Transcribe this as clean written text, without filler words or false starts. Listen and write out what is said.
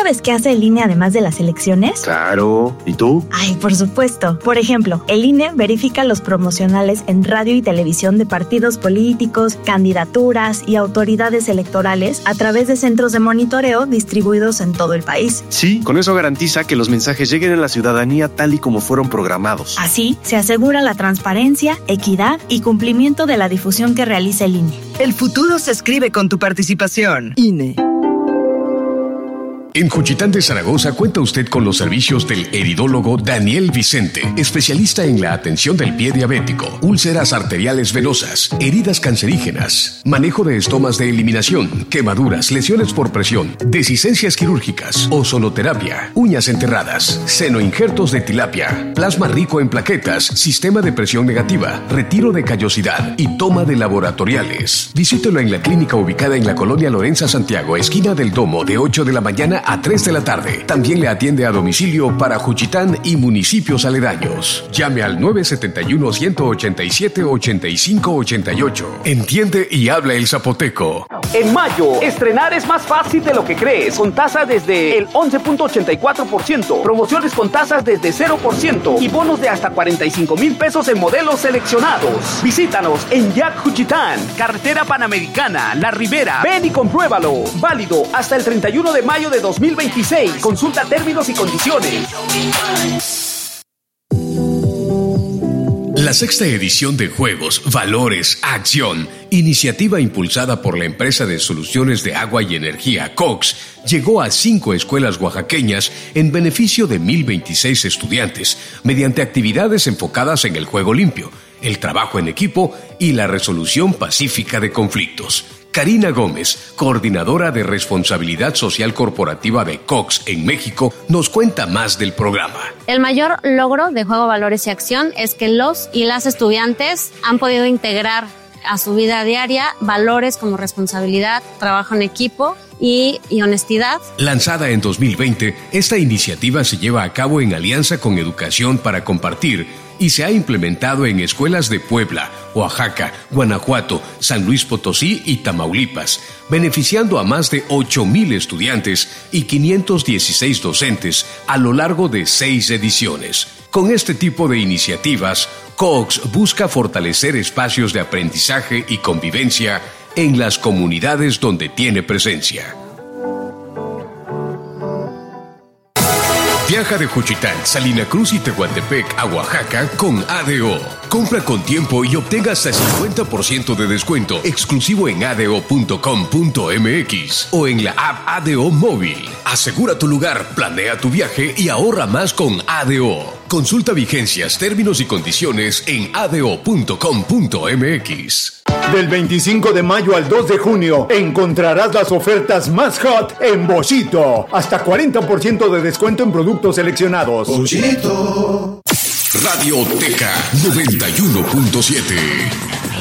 sabes qué hace el INE además de las elecciones? Claro. ¿Y tú? Ay, por supuesto. Por ejemplo, el INE verifica los promocionales en radio y televisión de partidos políticos, candidaturas y autoridades electorales a través de centros de monitoreo distribuidos en todo el país. Sí, con eso garantiza que los mensajes lleguen a la ciudadanía tal y como fueron programados. Así, se asegura la transparencia, equidad y cumplimiento de la difusión que realiza el INE. El futuro se escribe con tu participación. INE. En Juchitán de Zaragoza cuenta usted con los servicios del heridólogo Daniel Vicente, especialista en la atención del pie diabético, úlceras arteriales venosas, heridas cancerígenas, manejo de estomas de eliminación, quemaduras, lesiones por presión, dehiscencias quirúrgicas, ozonoterapia, uñas enterradas, senoinjertos de tilapia, plasma rico en plaquetas, sistema de presión negativa, retiro de callosidad y toma de laboratoriales. Visítelo en la clínica ubicada en la colonia Lorenza Santiago, esquina del Domo, de 8 de la mañana a 3 de la tarde. También le atiende a domicilio para Juchitán y municipios aledaños. Llame al 971-187-8588. Entiende y habla el zapoteco. En mayo, estrenar es más fácil de lo que crees, con tasas desde el 11.84%, promociones con tasas desde 0% y bonos de hasta 45,000 pesos en modelos seleccionados. Visítanos en Jack Juchitán, carretera Panamericana, La Ribera. Ven y compruébalo. Válido hasta el 31 de mayo de 2026. Consulta términos y condiciones. La sexta edición de Juegos, Valores, Acción, iniciativa impulsada por la empresa de soluciones de agua y energía Cox, llegó a 5 escuelas oaxaqueñas en beneficio de 1,026 estudiantes, mediante actividades enfocadas en el juego limpio, el trabajo en equipo y la resolución pacífica de conflictos. Karina Gómez, coordinadora de Responsabilidad Social Corporativa de Cox en México, nos cuenta más del programa. El mayor logro de Juego, Valores y Acción es que los y las estudiantes han podido integrar a su vida diaria valores como responsabilidad, trabajo en equipo y honestidad. Lanzada en 2020, esta iniciativa se lleva a cabo en alianza con Educación para Compartir y se ha implementado en escuelas de Puebla, Oaxaca, Guanajuato, San Luis Potosí y Tamaulipas, beneficiando a más de 8,000 estudiantes y 516 docentes a lo largo de 6 ediciones. Con este tipo de iniciativas, Cox busca fortalecer espacios de aprendizaje y convivencia en las comunidades donde tiene presencia. Viaja de Juchitán, Salina Cruz y Tehuantepec a Oaxaca con ADO. Compra con tiempo y obtenga hasta 50% de descuento exclusivo en ado.com.mx o en la app ADO móvil. Asegura tu lugar, planea tu viaje y ahorra más con ADO. Consulta vigencias, términos y condiciones en ado.com.mx. Del 25 de mayo al 2 de junio encontrarás las ofertas más hot en Boschito. Hasta 40% de descuento en productos seleccionados. Boschito. Radioteca 91.7.